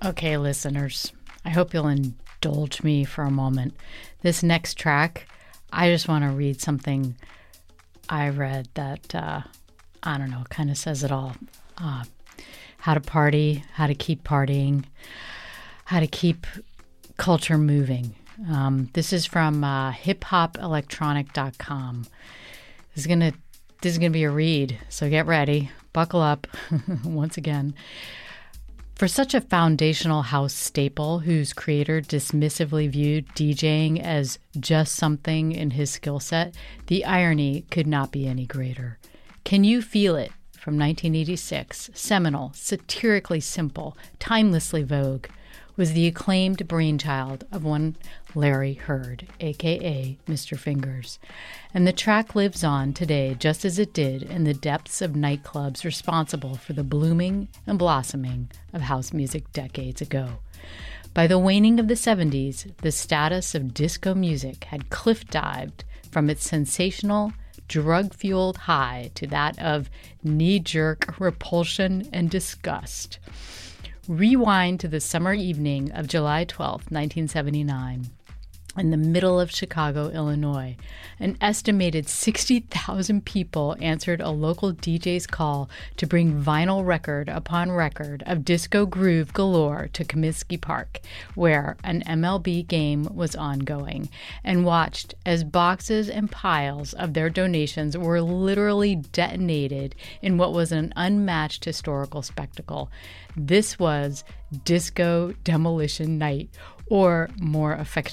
Okay, listeners, I hope you'll indulge me for a moment. This next track, I just want to read something I read that, I don't know, kind of says it all. How to party, how to keep partying, how to keep culture moving. This is from hiphopelectronic.com. This is gonna be a read, so get ready. Buckle up once again. For such a foundational house staple whose creator dismissively viewed DJing as just something in his skill set, the irony could not be any greater. Can You Feel It? From 1986, seminal, satirically simple, timelessly vogue, was the acclaimed brainchild of one Larry Heard, a.k.a. Mr. Fingers. And the track lives on today just as it did in the depths of nightclubs responsible for the blooming and blossoming of house music decades ago. By the waning of the 70s, the status of disco music had cliff-dived from its sensational, drug-fueled high to that of knee-jerk repulsion and disgust. Rewind to the summer evening of July 12, 1979, in the middle of Chicago, Illinois. An estimated 60,000 people answered a local DJ's call to bring vinyl record upon record of disco groove galore to Comiskey Park, where an MLB game was ongoing, and watched as boxes and piles of their donations were literally detonated in what was an unmatched historical spectacle. This was Disco Demolition Night, or more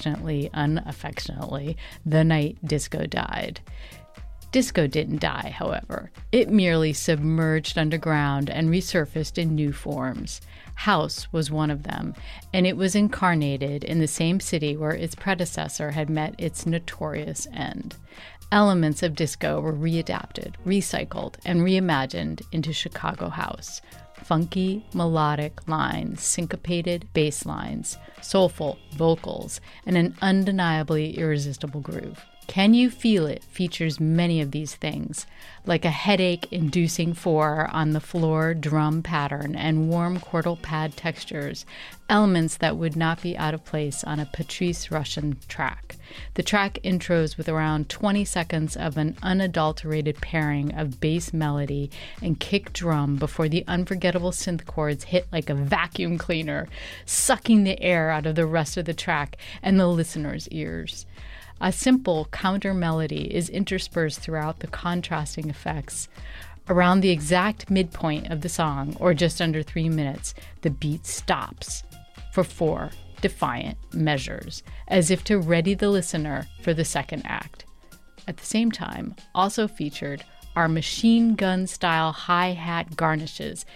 unaffectionately, the night disco died. Disco didn't die, however. It merely submerged underground and resurfaced in new forms. House was one of them, and it was incarnated in the same city where its predecessor had met its notorious end. Elements of disco were readapted, recycled, and reimagined into Chicago house. Funky, melodic lines, syncopated bass lines, soulful vocals, and an undeniably irresistible groove. Can You Feel It features many of these things, like a headache-inducing four-on-the-floor drum pattern and warm chordal pad textures, elements that would not be out of place on a Patrice Rushen track. The track intros with around 20 seconds of an unadulterated pairing of bass melody and kick drum before the unforgettable synth chords hit like a vacuum cleaner, sucking the air out of the rest of the track and the listener's ears. A simple counter melody is interspersed throughout the contrasting effects. Around the exact midpoint of the song, or just under 3 minutes, the beat stops for 4 defiant measures, as if to ready the listener for the second act. At the same time, also featured are machine gun style hi-hat garnishes,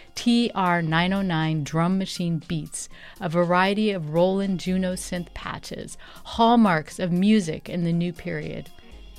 TR-909 drum machine beats, a variety of Roland Juno synth patches, hallmarks of music in the new period.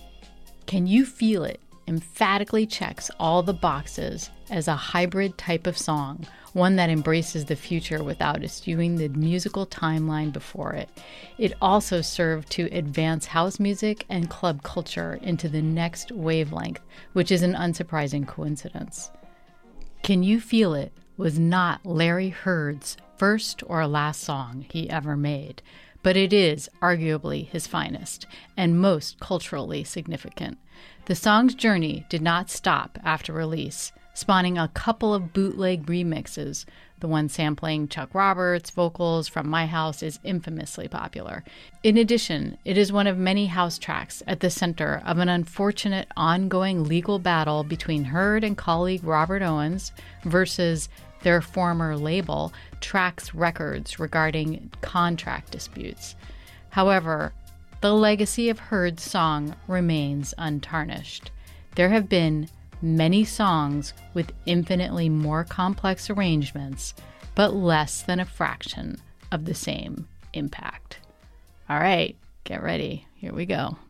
Can You Feel It emphatically checks all the boxes as a hybrid type of song, one that embraces the future without eschewing the musical timeline before it. It also served to advance house music and club culture into the next wavelength, which is an unsurprising coincidence. Can You Feel It was not Larry Heard's first or last song he ever made, but it is arguably his finest and most culturally significant. The song's journey did not stop after release, spawning a couple of bootleg remixes. The one sampling Chuck Roberts' vocals from My House is infamously popular. In addition, it is one of many house tracks at the center of an unfortunate ongoing legal battle between Heard and colleague Robert Owens versus their former label, Trax Records, regarding contract disputes. However, the legacy of Heard's song remains untarnished. There have been many songs with infinitely more complex arrangements, but less than a fraction of the same impact. All right, get ready. Here we go.